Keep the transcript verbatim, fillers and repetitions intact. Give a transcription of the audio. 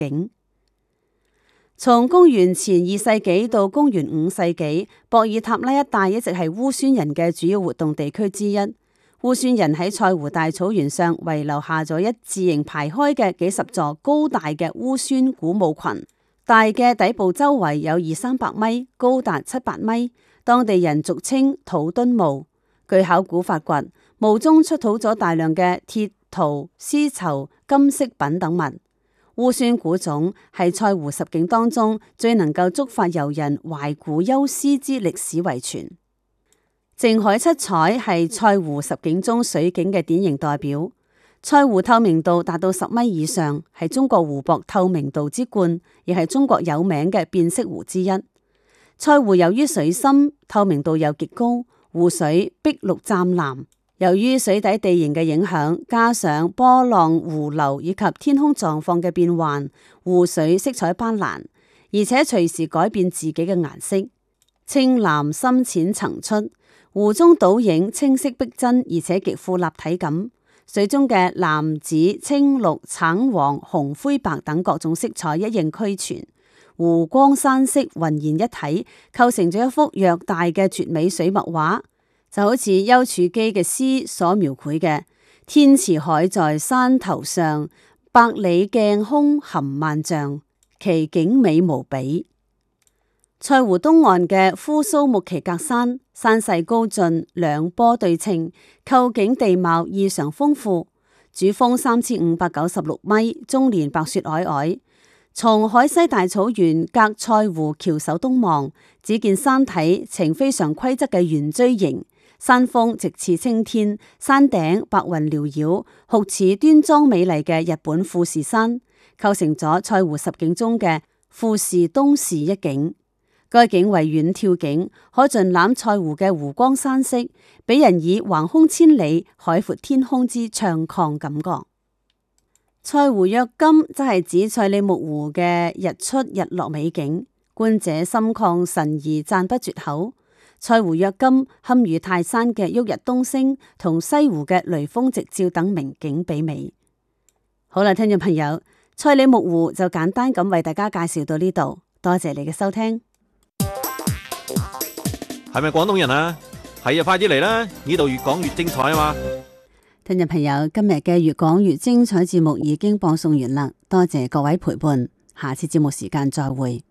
景。從公元前二世紀到公元五世紀，博爾塔拉一帶一直係烏孫人嘅主要活動地區之一。烏孫人喺塞湖大草原上遺留下咗一字形排開嘅幾十座高大嘅烏孫古墓群，大嘅底部周圍有二三百米，高達七八米。當地人俗稱土墩墓。據考古發掘，墓中出土咗大量嘅鐵、陶、絲綢、金飾品等物。烏孫古冢係塞湖十景當中最能夠觸發遊人懷古憂思之歷史遺存。靜海七彩係塞湖十景中水景嘅典型代表。塞湖透明度達到十米以上，係中國湖泊透明度之冠，亦係中國有名嘅變色湖之一。塞湖由於水深，透明度又極高，湖水碧綠湛藍。由於水底地形嘅影響，加上波浪、湖流以及天空狀況嘅變幻，湖水色彩斑斕，而且隨時改變自己嘅顏色，青藍深淺層出。湖中倒影清晰逼真，而且極富立體感。水中嘅藍、紫、青、綠、橙、黃、紅、灰、白等各種色彩一應俱全，湖光山色渾然一體，構成咗一幅略大嘅絕美水墨畫。就好似丘處機嘅詩所描繪嘅，天池海在山頭上，百里鏡空含萬象，奇景美無比。塞湖東岸嘅扶蘇木奇格山，山勢高峻，兩坡對稱，構景地貌異常豐富，主峰三千五百九十六米，終年白雪皚皚。從海西大草原隔塞湖翹首東望，只見山體呈非常規則嘅圓錐形。山峰直似青天，山頂白雲繚繞，酷似端莊美麗嘅日本富士山，構成咗塞湖十景中嘅富士東市一景。該景為遠眺景，可盡覽塞湖嘅湖光山色，俾人以橫空千里、海闊天空之暢曠感覺。塞湖躍金則係指塞里木湖嘅日出日落美景，觀者心曠神怡，讚不絕口。塞湖躍金堪與泰山嘅旭日東升同西湖嘅雷峰夕照等名景比美。好啦，聽眾朋友，塞里木湖就簡單咁為大家介紹到呢度，多謝你嘅收聽。 係咪廣東人啊？係啊，快啲嚟啦！呢度越講越精彩啊嘛！ 聽眾朋友，今日嘅越講越精彩節目已經播送完啦，多謝各位陪伴，下次節目時間再會。